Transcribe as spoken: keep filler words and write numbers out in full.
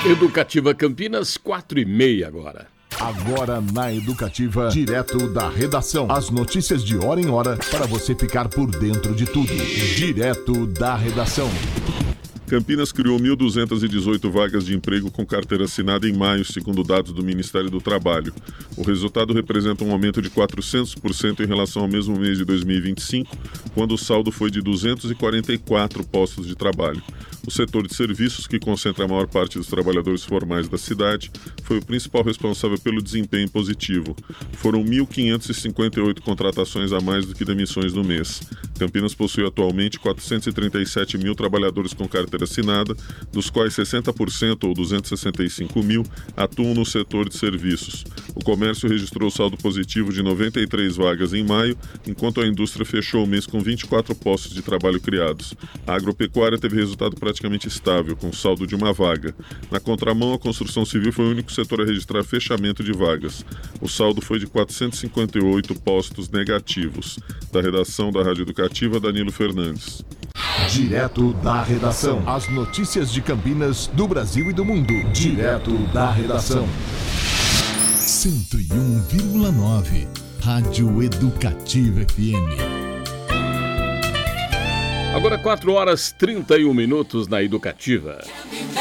Educativa Campinas, quatro e meia agora. Agora na Educativa, direto da redação. As notícias de hora em hora para você ficar por dentro de tudo. Direto da redação. Campinas criou mil duzentas e dezoito vagas de emprego com carteira assinada em maio, segundo dados do Ministério do Trabalho. O resultado representa um aumento de quatrocentos por cento em relação ao mesmo mês de dois mil e vinte e cinco, quando o saldo foi de duzentos e quarenta e quatro postos de trabalho. O setor de serviços, que concentra a maior parte dos trabalhadores formais da cidade, foi o principal responsável pelo desempenho positivo. Foram mil quinhentas e cinquenta e oito contratações a mais do que demissões no mês. Campinas possui atualmente quatrocentos e trinta e sete mil trabalhadores com carteira assinada, dos quais sessenta por cento, ou duzentos e sessenta e cinco mil, atuam no setor de serviços. O comércio registrou saldo positivo de noventa e três vagas em maio, enquanto a indústria fechou o mês com vinte e quatro postos de trabalho criados. A agropecuária teve resultado praticamente estável, com saldo de uma vaga. Na contramão, a construção civil foi o único setor a registrar fechamento de vagas. O saldo foi de quatrocentos e cinquenta e oito postos negativos. Da redação da Rádio Educativa, Danilo Fernandes. Direto da redação. As notícias de Campinas, do Brasil e do mundo. Direto da redação. cento e um vírgula nove Rádio Educativa F M. Agora quatro horas e trinta e um minutos na Educativa.